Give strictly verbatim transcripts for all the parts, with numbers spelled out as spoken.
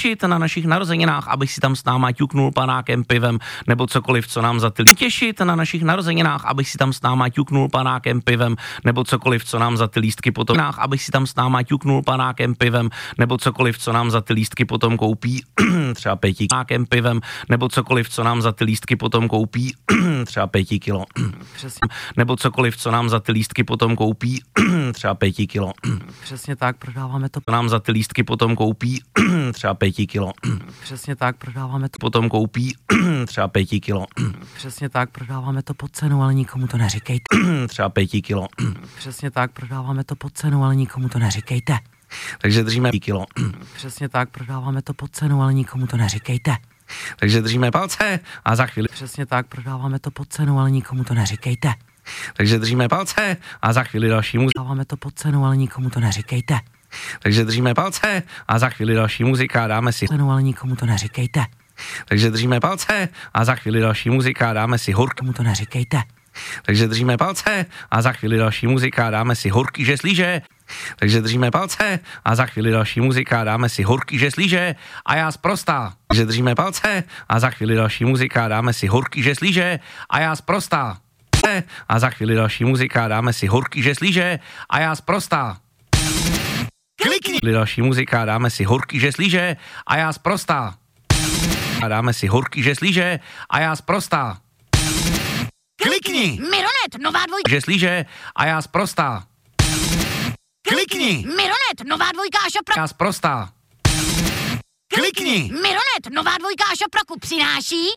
těšit na našich narozeninách, abych si tam s náma ťuknul panákem, pivem nebo cokoliv, co nám za ty těšit na našich narozeninách, abych si tam s náma ťuknul panákem, pivem nebo cokoliv, co nám za ty lístky potom abych si tam s náma ťuknul panákem, pivem nebo cokoliv, co nám za ty lístky potom koupí, třeba pěti panákem, pivem nebo cokoliv, co nám za ty lístky potom koupí, třeba pěti kilo. Přesně. Nebo cokoliv, co nám za ty lístky potom koupí, třeba pěti kilo. Přesně tak, prodáváme to. Co nám za ty lístky potom koupí, třeba pěti kilo. Přesně tak, prodáváme to. Potom koupí třeba pěti kilo. Přesně tak, prodáváme to pod cenu, ale nikomu to neříkejte. Třeba pěti kilo. Přesně tak, prodáváme to pod cenu, ale nikomu to neříkejte. Takže držíme kilo. Přesně tak, prodáváme to pod cenu, ale nikomu to neříkejte. Takže držíme palce a za chvíli. Přesně tak, prodáváme to pod cenu, ale nikomu to neříkejte. Takže držíme palce a za chvíli další muzika. Dáváme to pod cenu, ale nikomu to neříkejte. Takže držíme palce a za chvíli další muzika, dáme si cenu, ale nikomu to neříkejte. Takže držíme palce a za chvíli další muzika, dáme si horky. Komu to neříkejte. Takže držíme palce a za chvíli další muzika, dáme si horky žeslíže. Takže držíme palce a za chvíli další muzika, dáme si horky žeslíže a já sprostá. Takže držíme palce a za chvíli další muzika, dáme si horky žeslíže a já sprostá. A za chvíli další muzika, dáme si horky žeslíže a já sprostá. Klikni. Další muzika, dáme si horky žeslíže a já sprostá. A dáme si horky žeslíže a já sprostá. Klikni. Mironet, nová dvojka. Žeslíže a já sprostá. Klikni. Mironet, nová dvojka a šopra. Já sprostá. Klikni. Mironet, nová dvojka a šopraku přináší.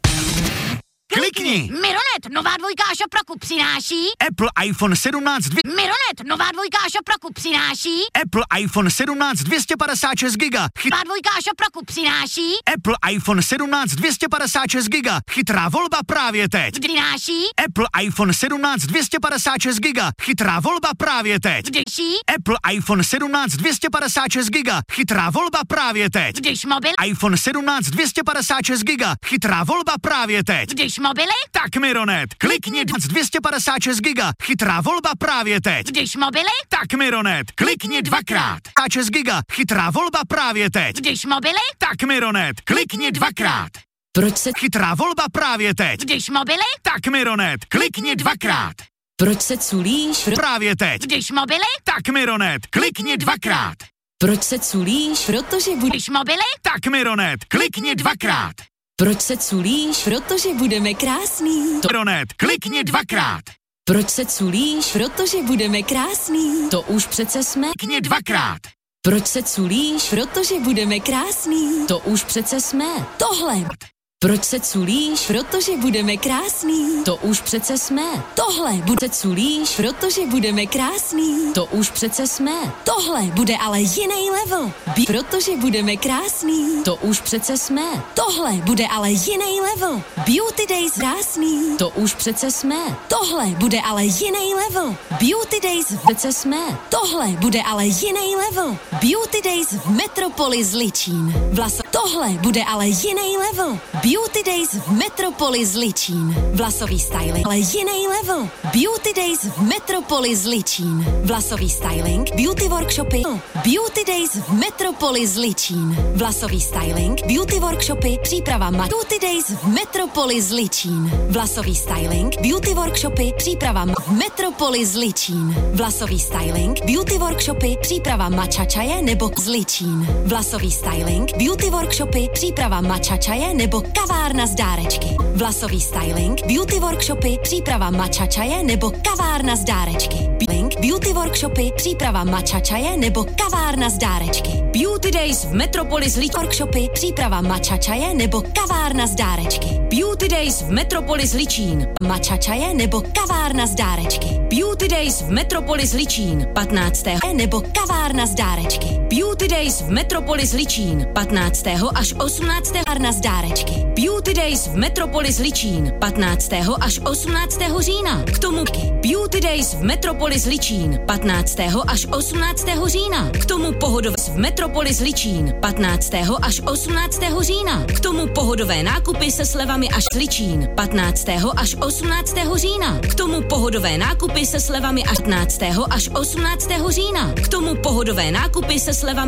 Klikni. Mironet, nová dvojka a šopraku přináší. Apple iPhone sedmnáct dvě... Mironet, nová dvojka a šopraku přináší. Apple iPhone sedmnáct dvě stě padesát šest giga. Chy... Nová dvojka a šopraku přináší. Apple iPhone sedmnáct dvě stě padesát šest giga. Chytrá volba právě teď. Přináší. Apple iPhone sedmnáct dvě stě padesát šest giga. Chytrá volba právě teď. Vždyší. Apple iPhone sedmnáct dvě stě padesát šest giga. Chytrá volba právě teď. Když mobil. iPhone sedmnáct dvě stě padesát šest giga. Chytrá volba právě teď. Když mobily. Tak Mironet, klikni dvě stě padesát šest giga. Chytrá volba právě teď. Když mobily. Tak Mironet, klikni dvakrát. šest giga. Chytrá volba právě teď. Když mobily. Tak Mironet, klikni dvakrát. Proč se... Chytrá volba právě teď. Když mobily. Tak Mironet, klikni dvakrát. Proč se culíš? Pro... Právě teď. Když mobily. Tak Mironet, klikni dvakrát. Proč se culíš? Protože budeš... Když mobily. Tak Mironet, klikni dvakrát. Proč se culíš? Protože budeme krásný. To... Mironet, klikni dvakrát. Proč se culíš? Protože budeme krásný. To už přece jsme. Klikni dvakrát. Proč se culíš? Protože budeme krásný. To už přece jsme. Tohle. Proč se culíš? Protože budeme krásný. To už přece jsme. Tohle. Bude culíš? Protože budeme krásný. To už přece jsme. Tohle bude ale jiný level. Bí- protože budeme krásný. To už přece jsme. Tohle bude ale jiný level. Beauty Days krásný. To už přece jsme. Tohle bude ale jiný level. Beauty Days v přece jsme. Tohle bude ale jiný level. Beauty Days v Metropolis Ličín. Vlaso. Tohle bude ale jiný level. Beauty Days v Metropolis Ličín. Vlasový styling, ale jiný level. Beauty Days v Metropolis Ličín. Vlasový styling, beauty workshopy. Beauty Days v Metropolis Ličín. Vlasový styling, beauty workshopy, příprava ma. Beauty Days v Metropolis Ličín. Vlasový styling, beauty workshopy, příprava ma. V Metropolis Ličín. Vlasový styling, beauty workshopy, příprava matcha čaje nebo z Ličín. Vlasový styling, beauty workshopy, příprava matcha čaje nebo kavárna z dárečky. Vlasový styling, beauty workshopy, příprava matcha čaje nebo kavárna z dárečky. Beauty workshopy, příprava matcha čaje nebo kavárna z dárečky. Beauty Days v Metropolis Ličín. Workshopy, příprava matcha čaje nebo kavárna z dárečky. Beauty Days v Metropolis Ličín. Matcha čaje nebo kavárna z dárečky. Beauty Days v Metropolis Ličín. patnáctého nebo kavárna z dárečky. Beauty Days v Metropolis Ličín. patnáctého až osmnáctého kavárna z dárečky. Beauty Days v Metropolis Ličín. patnáctého až osmnáctého října. K tomu Beauty Days v Metropolis Ličín. patnáctého až osmnáctého října. K tomu pohodové v Metropolis Ličín. patnáctého až osmnáctého října. K tomu pohodové nákupy se slevami až Ličín. patnáctého až osmnáctého října. K tomu pohodové nákupy se slevami až patnáctého až osmnáctého října. K tomu pohodové nákupy se slevami